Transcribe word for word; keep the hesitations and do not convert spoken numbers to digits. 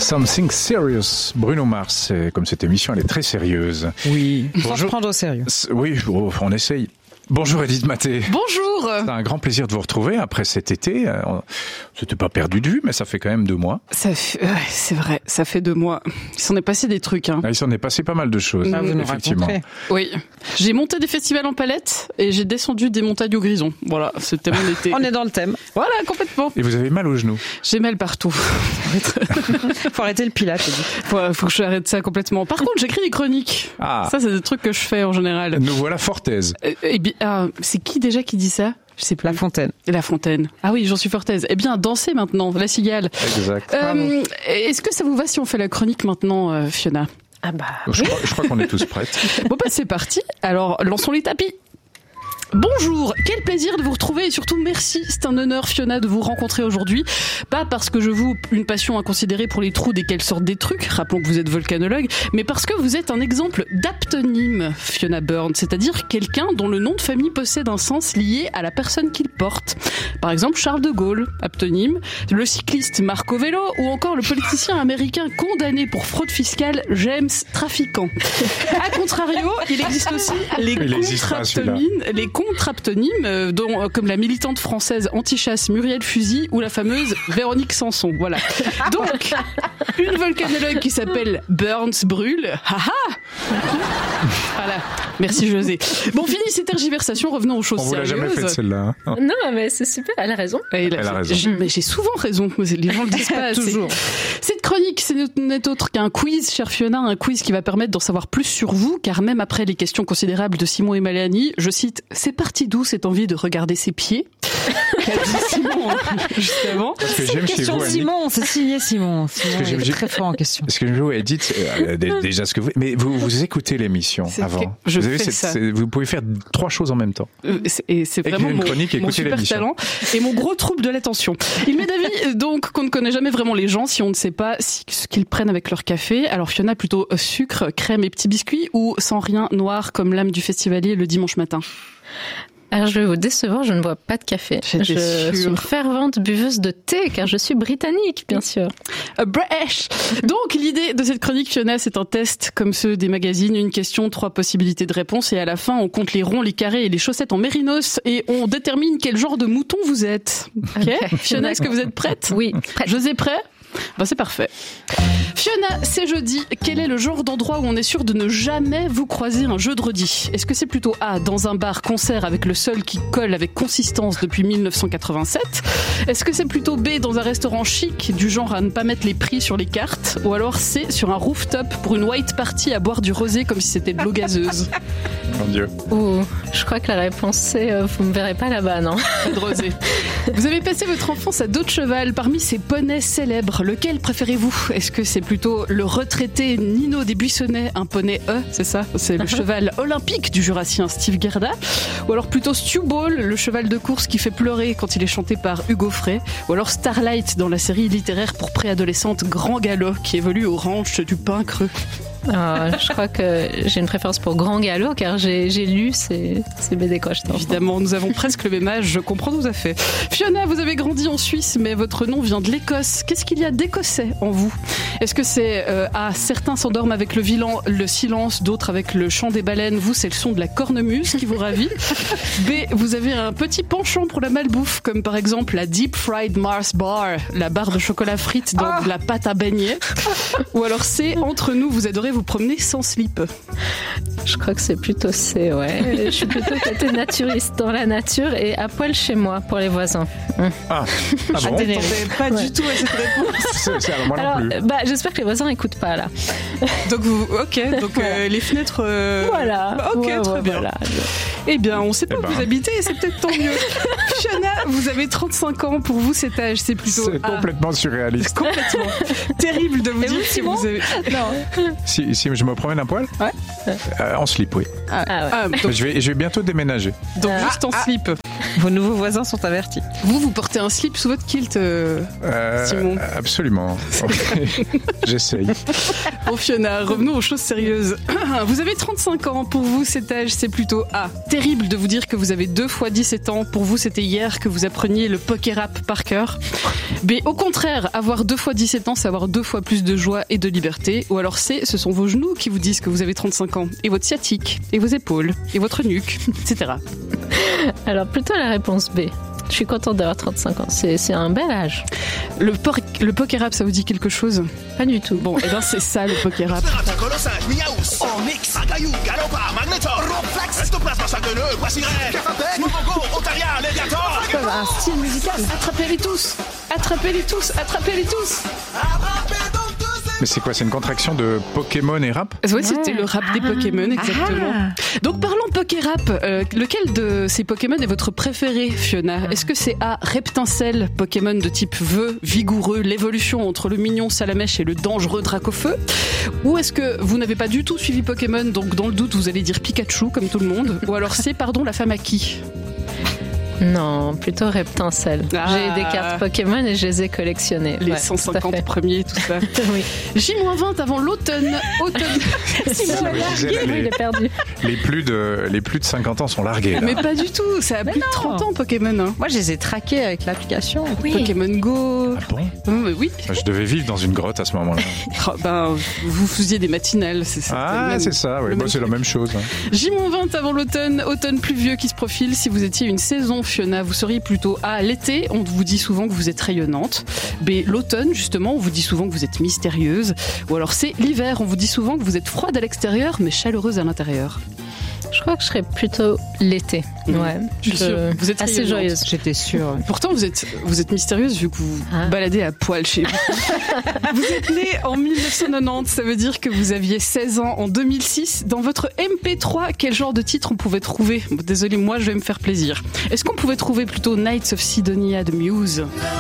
Something Serious, Bruno Mars. Comme cette émission, elle est très sérieuse. Oui, Bonjour. Sans se prendre au sérieux. Oui, on essaye. Bonjour Edith Maté. Bonjour. C'est un grand plaisir de vous retrouver après cet été. C'était pas perdu de vue, mais ça fait quand même deux mois. Ça fait, ouais, c'est vrai, ça fait deux mois. Il s'en est passé des trucs. Hein. Ah, il s'en est passé pas mal de choses, ah, vous nous effectivement. raconterez. Oui, j'ai monté des festivals en palette et j'ai descendu des montagnes au grison. Voilà, c'était mon été. On est dans le thème. Voilà, complètement. Et vous avez mal aux genoux. J'ai mal partout. Faut arrêter le pilates. Faut, faut que je arrête ça complètement. Par contre, j'écris des chroniques. Ah. Ça, c'est des trucs que je fais en général. Nous voilà fortaise. Euh, eh bien, ah, c'est qui déjà qui dit ça? Je sais plus. La Fontaine. La Fontaine. Ah oui, j'en suis fortaise. Eh bien, dansez maintenant, la cigale. Exact. Euh, est-ce que ça vous va si on fait la chronique maintenant, euh, Fiona? Ah bah. Je crois, je crois qu'on est tous prêts. Bon bah c'est parti. Alors, lançons les tapis. Bonjour, quel plaisir de vous retrouver et surtout merci, c'est un honneur Fiona de vous rencontrer aujourd'hui. Pas parce que je vous une passion inconsidérée pour les trous desquels sortent des trucs, rappelons que vous êtes volcanologue, mais parce que vous êtes un exemple d'aptonyme, Fiona Burns, c'est-à-dire quelqu'un dont le nom de famille possède un sens lié à la personne qu'il porte. Par exemple Charles de Gaulle, aptonyme, le cycliste Marco Vélo ou encore le politicien américain condamné pour fraude fiscale James Traficant. A contrario, il existe aussi les contre-aptonymes, les contre-aptonymes, euh, dont, euh, comme la militante française anti-chasse Muriel Fusy ou la fameuse Véronique Sanson. Voilà. Donc, une volcanologue qui s'appelle Burns Brûle. Haha. Voilà. Merci José. Bon, fini ces tergiversations, revenons aux choses On vous l'a sérieuses. jamais fait celle-là. Hein. Non, mais c'est super, elle a raison. Elle, Elle a raison. J'ai, mais j'ai souvent raison, les gens le disent pas assez. Toujours. Cette chronique, c'est n'est autre qu'un quiz, chère Fiona, un quiz qui va permettre d'en savoir plus sur vous, car même après les questions considérables de Simon et Mélanie, je cite, c'est parti d'où cette envie de regarder ses pieds? Qu'a dit Simon juste avant. Ce que j'aime chez Question vous, Annie, Simon, c'est signé Simon. Simon que j'aime- est très fort en question. ce que j'aime jouer, Edith, euh, dé- déjà ce que vous, mais vous, vous écoutez l'émission C'est avant. que je vous avez fais cette- ça. c'est- vous pouvez faire trois choses en même temps. Euh, c'est- Et c'est Écrire vraiment une mon, chronique et mon écouter super l'émission. talent et mon gros trouble de l'attention. Il m'est d'avis donc qu'on ne connaît jamais vraiment les gens si on ne sait pas si- ce qu'ils prennent avec leur café. Alors Fiona, plutôt euh, sucre, crème et petits biscuits ou sans rien, noir comme l'âme du festivalier le dimanche matin? Alors je vais vous décevoir, je ne bois pas de café. J'étais je sûre. suis une fervente buveuse de thé, car je suis britannique, bien sûr. A British. Donc l'idée de cette chronique, Fiona, c'est un test comme ceux des magazines, une question, trois possibilités de réponse et à la fin on compte les ronds, les carrés et les chaussettes en mérinos et on détermine quel genre de mouton vous êtes. Ok, Ok. Fiona, est-ce que vous êtes prête? Oui, prête. José, prêt? Ben c'est parfait. Fiona, c'est jeudi. Quel est le genre d'endroit où on est sûr de ne jamais vous croiser un jeudi? Est-ce que c'est plutôt A, dans un bar-concert avec le sol qui colle avec consistance depuis mille neuf cent quatre-vingt-sept? Est-ce que c'est plutôt B, dans un restaurant chic, du genre à ne pas mettre les prix sur les cartes? Ou alors C, sur un rooftop pour une white party à boire du rosé comme si c'était de l'eau gazeuse? Mon Dieu. Ouh, je crois que la réponse c'est euh, vous me verrez pas là-bas, non? Pas de rosé. Vous avez passé votre enfance à dos de cheval. Parmi ces poneys célèbres, lequel préférez-vous? Est-ce que c'est plutôt le retraité Nino des Buissonnets, un poney E, c'est ça? C'est le cheval olympique du Jurassien Steve Gerda? Ou alors plutôt Stew Ball, le cheval de course qui fait pleurer quand il est chanté par Hugo Frey? Ou alors Starlight dans la série littéraire pour préadolescentes Grand Galop qui évolue au ranch du Pin Creux? Euh, je crois que j'ai une préférence pour Grand Galop, car j'ai, j'ai lu ces, ces B D quand j'étais enfant. Évidemment, nous avons presque le même âge, je comprends tout à fait. Fiona, vous avez grandi en Suisse, mais votre nom vient de l'Écosse. Qu'est-ce qu'il y a d'écossais en vous? Est-ce que c'est euh, A, certains s'endorment avec le, vilan, le silence, d'autres avec le chant des baleines, vous c'est le son de la cornemuse qui vous ravit? B, vous avez un petit penchant pour la malbouffe, comme par exemple la Deep Fried Mars Bar, la barre de chocolat frites dans de la pâte à beignet? Ou alors C, entre nous, vous adorez vous promener sans slip? Je crois que c'est plutôt C, ouais. Je suis plutôt côté naturiste, dans la nature et à poil chez moi pour les voisins. Hum. Ah, ah bon? Attendez. Pas Ouais. du tout à cette réponse. C'est, c'est, moi non Alors, plus. euh, bah, j'espère que les voisins n'écoutent pas là. Donc vous, ok, donc euh, les fenêtres. euh, Voilà. bah, ok, Ouais, très ouais, bien. voilà. Eh bien, on sait pas Eh où ben. vous habitez et c'est peut-être tant mieux. Fiona, vous avez trente-cinq ans. Pour vous, cet âge, c'est plutôt C'est A. complètement surréaliste. Complètement terrible de vous Et dire vous, que Simon vous avez. Non. Si, si je me promène un poil, Ouais. euh, en slip, oui. Ah ouais. Ah, donc, Je vais, je vais bientôt déménager. donc Ah, juste en slip. Vos nouveaux voisins sont avertis. Vous, vous portez un slip sous votre kilt, euh, Euh, Simon. Absolument. J'essaye. Bon, Fiona, revenons aux choses sérieuses. Vous avez trente-cinq ans. Pour vous, cet âge, c'est plutôt A. Terrible de vous dire que vous avez deux fois dix-sept ans. Pour vous, c'était hier que vous appreniez le poker rap par cœur. B. Au contraire, avoir deux fois dix-sept ans, c'est avoir deux fois plus de joie et de liberté. Ou alors C. Ce sont vos genoux qui vous disent que vous avez trente-cinq ans. Et votre sciatique, et vos épaules, et votre nuque, et cetera. Alors plutôt la réponse B. Je suis contente d'avoir trente-cinq ans. C'est, c'est un bel âge. Le, por- le poker rap, ça vous dit quelque chose? Pas du tout. Bon, et bien c'est ça le poker rap. Comme un style musical. Attrapez-les tous! Attrapez-les tous! Attrapez-les tous! Mais c'est quoi? C'est une contraction de Pokémon et rap? Oui, c'était le rap des Pokémon, exactement. Ah. Donc parlons poker rap. Euh, lequel de ces Pokémon est votre préféré, Fiona? Est-ce que c'est A. Reptincelle, Pokémon de type vœu, vigoureux, l'évolution entre le mignon Salamèche et le dangereux Dracofeu? Ou est-ce que vous n'avez pas du tout suivi Pokémon, donc dans le doute vous allez dire Pikachu comme tout le monde? Ou alors c'est, pardon, la femme à qui? Non, plutôt Reptincelle. Ah. J'ai des cartes Pokémon et je les ai collectionnées. Les Ouais, cent tout à cinquante fait. premiers, tout ça. Oui. J vingt avant l'automne. Automne. Simon ça, l'a oui, je disais, largué, les- oui, il est perdu. Les plus de, les plus de cinquante ans sont largués. Là. Mais pas du tout, ça a plus de trente ans Pokémon. Hein. Moi, je les ai traqués avec l'application. Pokémon Go. Ah bon? Hum, mais oui. Je devais vivre dans une grotte à ce moment-là. Oh, ben, vous faisiez des matinales, c'est ça. Ah, le même- c'est ça, le oui. même Bon, c'est la truc. même chose. hein. J vingt avant l'automne, automne pluvieux qui se profile. Si vous étiez une saison, Fiona, vous seriez plutôt A, l'été, on vous dit souvent que vous êtes rayonnante. B, l'automne, justement, on vous dit souvent que vous êtes mystérieuse. Ou alors C, l'hiver, on vous dit souvent que vous êtes froide à l'extérieur, mais chaleureuse à l'intérieur. Je crois que je serais plutôt l'été. Mmh. Ouais. Je suis sûre. Vous êtes assez rayonnante. joyeuse. J'étais sûre. Pourtant, vous êtes, vous êtes mystérieuse vu que vous vous Ah. baladez à poil chez vous. Vous êtes née en mille neuf cent quatre-vingt-dix, ça veut dire que vous aviez seize ans en deux mille six. Dans votre M P trois, quel genre de titre on pouvait trouver? Bon, désolé, moi je vais me faire plaisir. Est-ce qu'on pouvait trouver plutôt Knights of Sidonia de Muse?